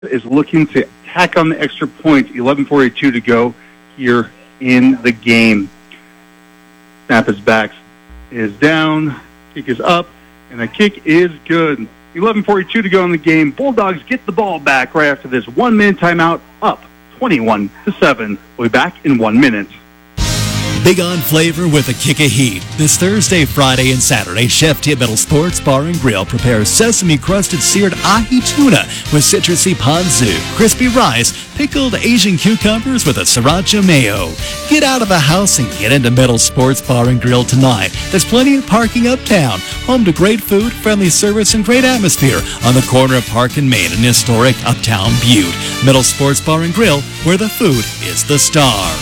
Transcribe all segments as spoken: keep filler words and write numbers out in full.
is looking to tack on the extra point. eleven forty-two to go here in the game. Snap is back, is down, kick is up, and the kick is good. eleven forty-two to go in the game. Bulldogs get the ball back right after this one-minute timeout, up twenty-one to seven. We'll be back in one minute. Big on flavor with a kick of heat. This Thursday, Friday, and Saturday, Chef Tip Metal Sports Bar and Grill prepares sesame-crusted seared ahi tuna with citrusy ponzu, crispy rice, pickled Asian cucumbers with a sriracha mayo. Get out of the house and get into Metal Sports Bar and Grill tonight. There's plenty of parking uptown, home to great food, friendly service, and great atmosphere on the corner of Park and Main in historic Uptown Butte. Metal Sports Bar and Grill, where the food is the star.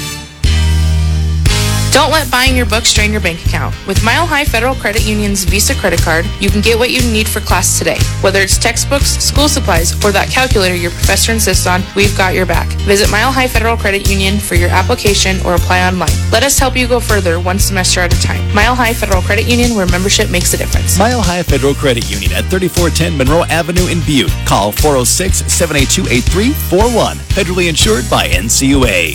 Don't let buying your books drain your bank account. With Mile High Federal Credit Union's Visa credit card, you can get what you need for class today. Whether it's textbooks, school supplies, or that calculator your professor insists on, we've got your back. Visit Mile High Federal Credit Union for your application or apply online. Let us help you go further one semester at a time. Mile High Federal Credit Union, where membership makes a difference. Mile High Federal Credit Union at thirty-four ten Monroe Avenue in Butte. Call four oh six, seven eight two, eight three four one. Federally insured by N C U A.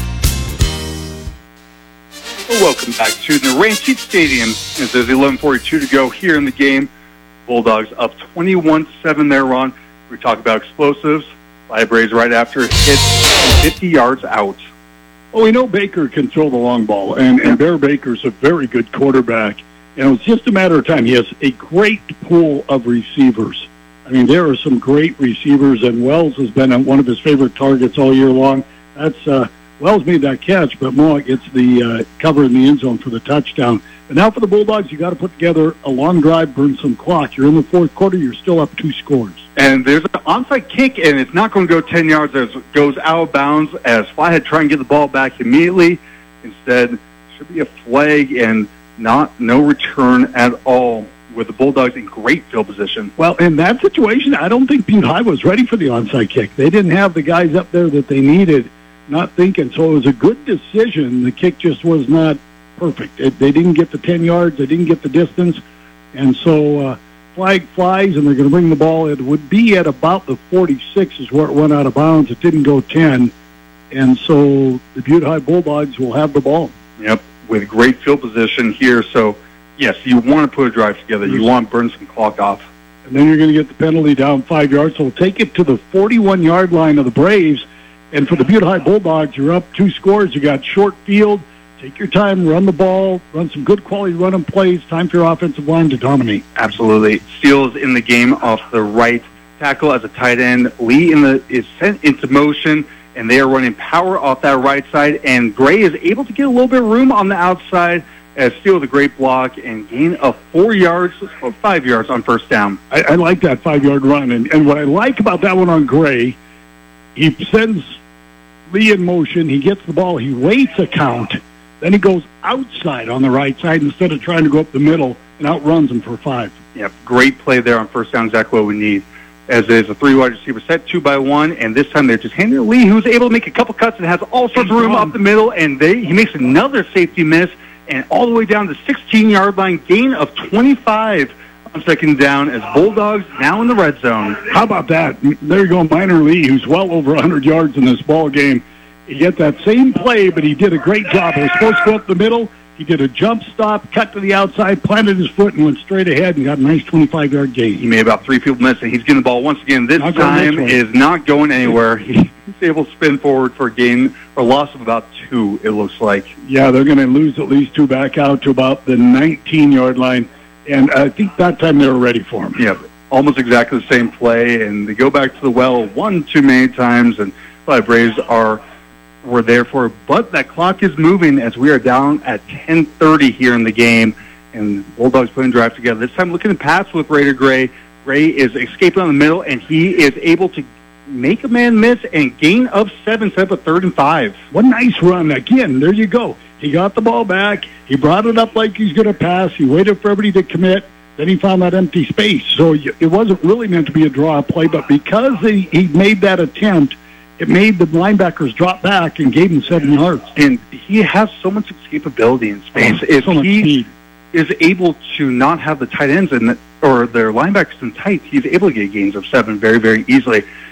Welcome back to the Ranchite Stadium as there's eleven forty-two to go here in the game. Bulldogs up twenty-one seven there, Ron. We talk about explosives. Fly Braves right after it hits fifty yards out. Well, we know Baker can throw the long ball, and, and Bear Baker's a very good quarterback. And it's just a matter of time. He has a great pool of receivers. I mean, there are some great receivers, and Wells has been one of his favorite targets all year long. That's uh, Wells made that catch, but Moa gets the uh, cover in the end zone for the touchdown. But now for the Bulldogs, you got to put together a long drive, burn some clock. You're in the fourth quarter. You're still up two scores. And there's an onside kick, and it's not going to go ten yards. It goes out of bounds as Flathead try and get the ball back immediately. Instead, should be a flag and not no return at all, with the Bulldogs in great field position. Well, in that situation, I don't think Butte High was ready for the onside kick. They didn't have the guys up there that they needed. Not thinking, so it was a good decision. The kick just was not perfect. It, they didn't get the ten yards, they didn't get the distance, and so uh, flag flies, and they're going to bring the ball. It would be at about the forty-six is where it went out of bounds. It didn't go ten, and so the Butte High Bulldogs will have the ball. Yep, with great field position here. So, yes, you want to put a drive together. You want to burn some clock off. And then you're going to get the penalty down five yards, so we'll take it to the forty-one-yard line of the Braves. And for the Butte High Bulldogs, you're up two scores. You got short field. Take your time, run the ball, run some good quality run-and plays. Time for your offensive line to dominate. Absolutely. Steele is in the game off the right tackle as a tight end. Lee in the is sent into motion, and they are running power off that right side. And Gray is able to get a little bit of room on the outside as Steele with a great block and gain of four yards or five yards on first down. I, I like that five-yard run. And, and what I like about that one on Gray, he sends Lee in motion, he gets the ball, he waits a count, then he goes outside on the right side instead of trying to go up the middle and outruns him for five. Yep, great play there on first down, exactly what we need. As it is a three wide receiver set, two by one, and this time they're just handing it to Lee, who's able to make a couple cuts and has all sorts of room up the middle, and they he makes another safety miss, and all the way down the sixteen-yard line, gain of twenty-five on second down as Bulldogs now in the red zone. How about that? There you go, Minor Lee, who's well over one hundred yards in this ball game. He get that same play, but he did a great job. It was supposed to go up the middle. He did a jump stop, cut to the outside, planted his foot, and went straight ahead and got a nice twenty-five-yard gain. He made about three field miss, and he's getting the ball once again. This Not time is not going anywhere. He's able to spin forward for a gain or loss of about two, it looks like. Yeah, they're going to lose at least two back out to about the nineteen-yard line. And I think that time they were ready for him. Yeah, almost exactly the same play, and they go back to the well one too many times, and the Braves are were there for it. But that clock is moving as we are down at ten thirty here in the game, and Bulldogs putting drive together. This time looking to pass with Raider Gray. Gray is escaping on the middle, and he is able to make a man miss and gain of seven, set up a third and five. What a nice run. Again, there you go. He got the ball back. He brought it up like he's going to pass. He waited for everybody to commit. Then he found that empty space. So it wasn't really meant to be a draw play, but because he, he made that attempt, it made the linebackers drop back and gave him seven yards. And he has so much escapability in space. Oh, if so much he speed. is able to not have the tight ends in the, or their linebackers in tight, he's able to get gains of seven very, very easily.